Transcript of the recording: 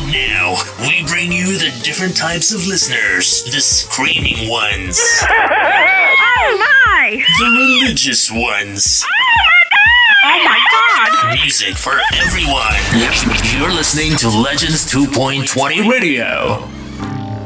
Now, we bring you the different types of listeners. The screaming ones. Oh my! The religious ones. Oh my god! Music for everyone. You're listening to Legends 2.20 Radio.